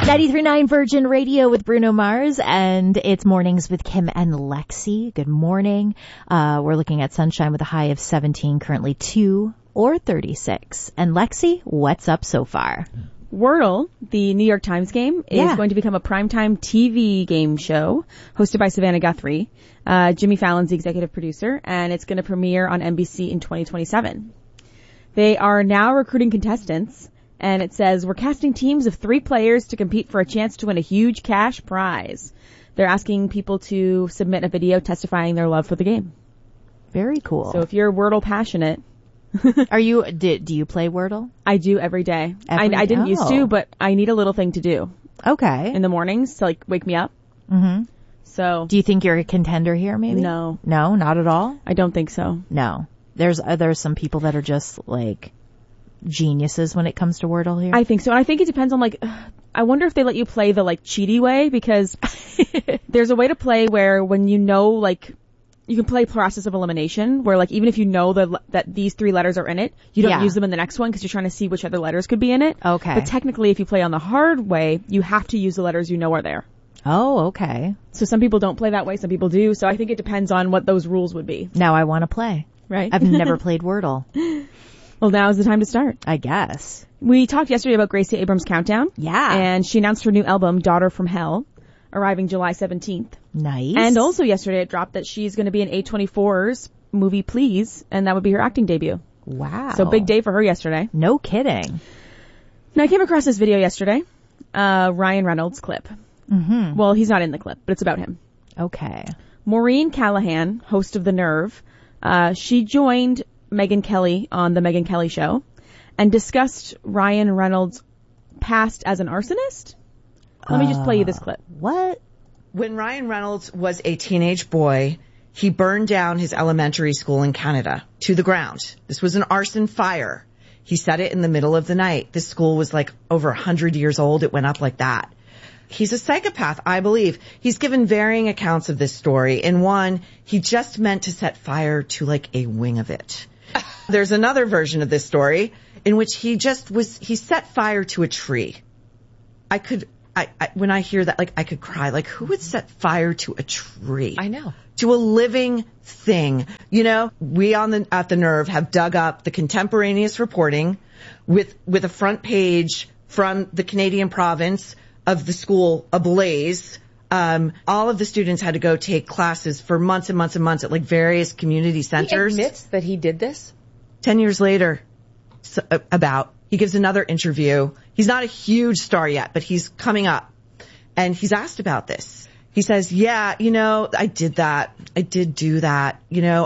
93.9 Virgin Radio with Bruno Mars, and it's Mornings with Kim and Lexi. Good morning. We're looking at sunshine with a high of 17, currently 2 or 36. And Lexi, what's up so far? Wordle, the New York Times game, is going to become a primetime TV game show hosted by Savannah Guthrie. Jimmy Fallon's the executive producer, and it's going to premiere on NBC in 2027. They are now recruiting contestants, and it says, we're casting teams of 3 players to compete for a chance to win a huge cash prize. They're asking people to submit a video testifying their love for the game. Very cool. So if you're Wordle passionate... do you play Wordle? I do every day. I didn't used to, but I need a little thing to do. Okay. In the mornings to wake me up. Mm-hmm. So. Do you think you're a contender here maybe? No. No, not at all? I don't think so. No. There's some people that are just geniuses when it comes to Wordle here. I think so. And I think it depends on I wonder if they let you play the cheaty way, because there's a way to play where when you know you can play process of elimination, where even if you know that these 3 letters are in it, you don't use them in the next one because you're trying to see which other letters could be in it. Okay. But technically, if you play on the hard way, you have to use the letters you know are there. Oh, okay. So some people don't play that way, some people do. So I think it depends on what those rules would be. Now I want to play. Right. I've never played Wordle. Well, now is the time to start. I guess. We talked yesterday about Gracie Abrams' Countdown. Yeah. And she announced her new album, Daughter from Hell, arriving July 17th. Nice. And also yesterday it dropped that she's going to be in A24's movie Please, and that would be her acting debut. Wow. So big day for her yesterday. No kidding. Now I came across this video yesterday, Ryan Reynolds clip. Mm-hmm. Well, he's not in the clip, but it's about him. Okay. Maureen Callahan, host of The Nerve, she joined Megyn Kelly on The Megyn Kelly Show and discussed Ryan Reynolds' past as an arsonist. Let me just play you this clip. What? When Ryan Reynolds was a teenage boy, he burned down his elementary school in Canada to the ground. This was an arson fire. He set it in the middle of the night. This school was over 100 years old. It went up like that. He's a psychopath, I believe. He's given varying accounts of this story. In one, he just meant to set fire to a wing of it. There's another version of this story in which he set fire to a tree. When I hear that, I could cry. Who would set fire to a tree? I know. To a living thing. We at the Nerve have dug up the contemporaneous reporting with a front page from the Canadian province of the school ablaze. All of the students had to go take classes for months and months and months at various community centers. He admits that he did this? 10 years later, he gives another interview. He's not a huge star yet, but he's coming up. And he's asked about this. He says, yeah, I did that. I did do that.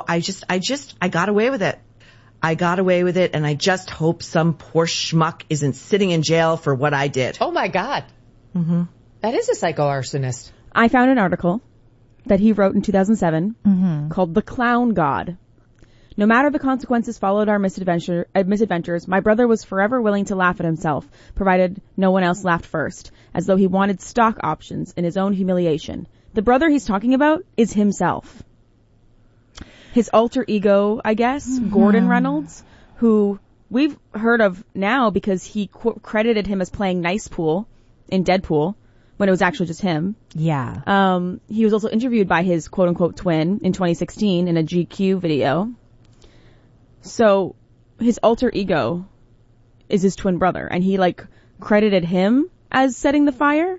I got away with it. I got away with it, and I just hope some poor schmuck isn't sitting in jail for what I did. Oh, my God. Mm-hmm. That is a psycho-arsonist. I found an article that he wrote in 2007 called The Clown God. No matter the consequences followed our misadventures, my brother was forever willing to laugh at himself, provided no one else laughed first, as though he wanted stock options in his own humiliation. The brother he's talking about is himself. His alter ego, I guess, Gordon Reynolds, who we've heard of now because he credited him as playing Nice Pool in Deadpool, when it was actually just him. Yeah. He was also interviewed by his quote-unquote twin in 2016 in a GQ video. So his alter ego is his twin brother, and he credited him as setting the fire.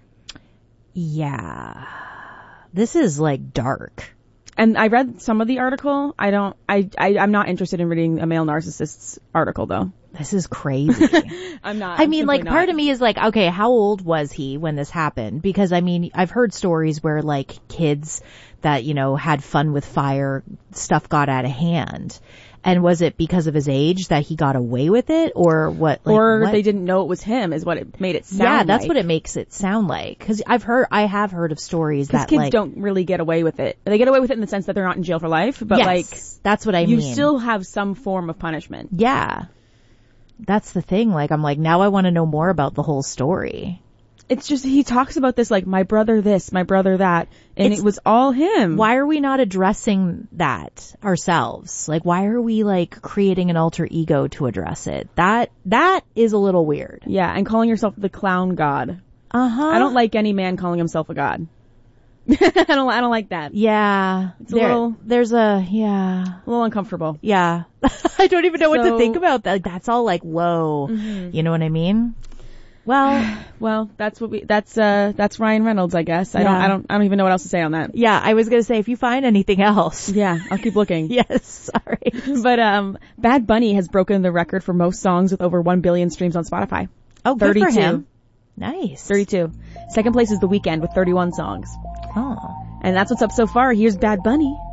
Yeah. This is dark. And I read some of the article. I'm not interested in reading a male narcissist's article though. This is crazy. I'm not. I mean, part of me is okay, how old was he when this happened? Because I've heard stories where kids that, had fun with fire, stuff got out of hand. And was it because of his age that he got away with it, or what? Or they didn't know it was him, is what it made it sound like. Yeah, that's what it makes it sound like. Because I have heard of stories that kids don't really get away with it. They get away with it in the sense that they're not in jail for life, but yes, that's what I mean. You still have some form of punishment. Yeah, that's the thing. I'm now I want to know more about the whole story. It's just, he talks about this my brother this, my brother that, and it was all him. Why are we not addressing that ourselves? Why are we creating an alter ego to address it? That is a little weird. Yeah, and calling yourself the clown god. I don't like any man calling himself a god. I don't like that. Yeah. It's a little uncomfortable. Yeah. I don't even know what to think about that. That's all like, whoa. You know what I mean? Well, that's Ryan Reynolds, I guess. I don't even know what else to say on that. Yeah, I was gonna say, if you find anything else. Yeah, I'll keep looking. Yes, sorry. But, Bad Bunny has broken the record for most songs with over 1 billion streams on Spotify. Oh, good 32. for him. Nice. 32. Second place is The Weeknd with 31 songs. Oh. And that's what's up so far. Here's Bad Bunny.